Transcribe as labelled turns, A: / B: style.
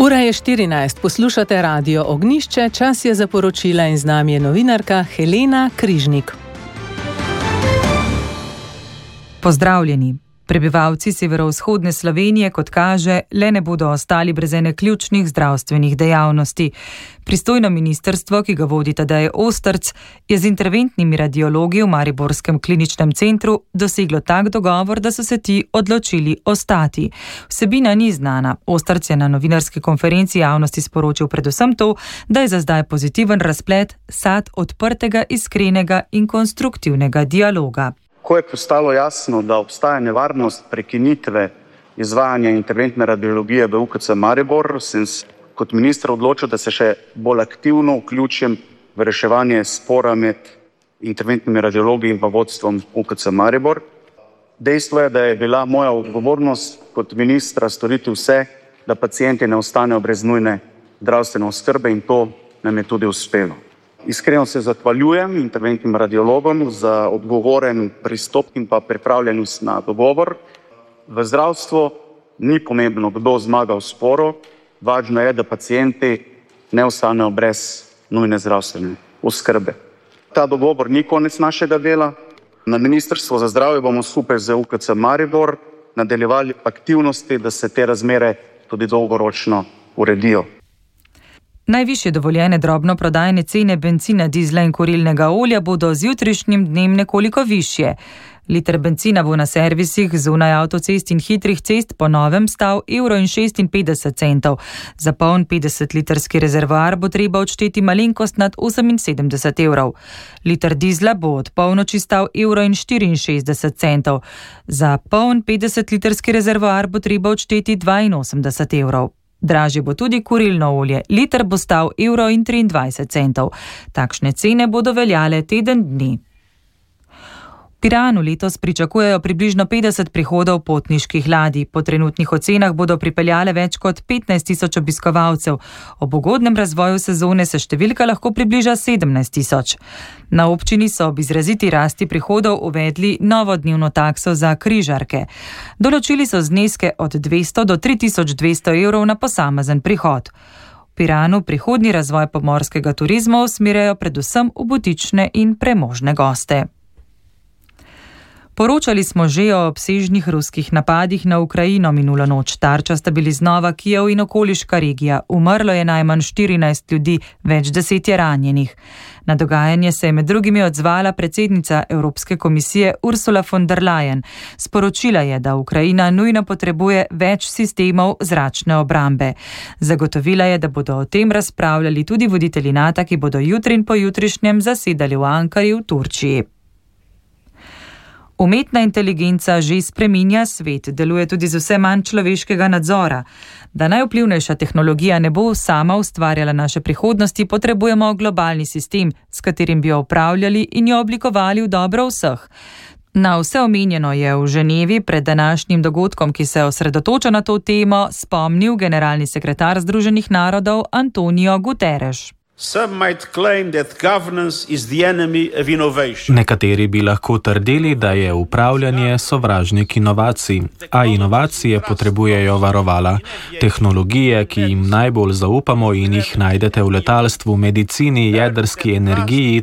A: Ura je 14, poslušate Radio Ognjišče, čas je za poročila in z nami je novinarka Helena Križnik.
B: Pozdravljeni. Prebivalci severovzhodne Slovenije, kot kaže, le ne bodo ostali brez ene ključnih zdravstvenih dejavnosti. Pristojno ministrstvo, ki ga vodi Tadej Ostrc, je z interventnimi radiologi v Mariborskem kliničnem centru doseglo tak dogovor, da so se ti odločili ostati. Vsebina ni znana. Ostrc je na novinarski konferenci javnosti sporočil predvsem to, da je za zdaj pozitiven razplet sad odprtega, iskrenega in konstruktivnega dialoga.
C: Ko je postalo jasno, da obstaja nevarnost prekinitve izvajanja interventne radiologije v UKC Maribor, sem kot minister odločil, da se še bolj aktivno vključim v reševanje spora med interventnimi radiologi in pa vodstvom UKC Maribor. Dejstvo je, da je bila moja odgovornost kot ministra storiti vse, da pacienti ne ostanejo brez nujne zdravstvene oskrbe, in to nam je tudi uspelo. Iskreno se zahvaljujem interventnim radiologom za odgovoren pristop in pa pripravljenost na dogovor. V zdravstvu ni pomembno, kdo zmaga v sporu, važno je, da pacienti ne ostanejo brez nujne zdravstvene oskrbe. Ta dogovor ni konec našega dela. Na Ministrstvu za zdravje bomo skupaj z UKC Maribor nadaljevali aktivnosti, da se te razmere tudi dolgoročno uredijo.
B: Najvišje dovoljene drobnoprodajne cene bencina, dizla in kurilnega olja bodo z jutrišnjim dnem nekoliko višje. Liter bencina bo na servisih zunaj avtocest in hitrih cest po novem stal €1,56. Za poln 50-litrski rezervoar bo treba odšteti malenkost nad €78. Liter dizla bo od polnoči stal €1,64. Za poln 50-litrski rezervoar bo treba odšteti €82. Dražje bo tudi kurilno olje, liter bo stal €1,23. Takšne cene bodo veljale teden dni. V Piranu letos pričakujejo približno 50 prihodov potniških ladij. Po trenutnih ocenah bodo pripeljale več kot 15.000 obiskovalcev. Ob ugodnem razvoju sezone se številka lahko približa 17.000. Na občini so ob izraziti rasti prihodov uvedli novo dnevno takso za križarke. Določili so zneske od 200 do 3200 evrov na posamezen prihod. V Piranu prihodnji razvoj pomorskega turizma usmerjajo predvsem v butične in premožne goste. Poročali smo že o obsežnih ruskih napadih na Ukrajino minulo noč. Tarča sta bili znova Kijev in okoliška regija. Umrlo je najmanj 14 ljudi, več 10 je ranjenih. Na dogajanje se je med drugimi odzvala predsednica Evropske komisije Ursula von der Leyen. Sporočila je, da Ukrajina nujno potrebuje več sistemov zračne obrambe. Zagotovila je, da bodo o tem razpravljali tudi voditelji NATO, ki bodo jutri in pojutrišnjem zasedali v Ankari v Turčiji. Umetna inteligenca že spreminja svet, deluje tudi z vse manj človeškega nadzora. Da najvplivnejša tehnologija ne bo sama ustvarjala naše prihodnosti, potrebujemo globalni sistem, s katerim bi jo upravljali in jo oblikovali v dobro vseh. Na vse omenjeno je v Ženevi pred današnjim dogodkom, ki se osredotoča na to temo, spomnil generalni sekretar Združenih narodov Antonio Guterres.
D: Nekateri bi lahko trdili, da je upravljanje sovražnik inovacij, a inovacije potrebujejo varovala. Tehnologije, ki jim najbolj zaupamo in jih najdete v letalstvu, medicini, jedrski energiji,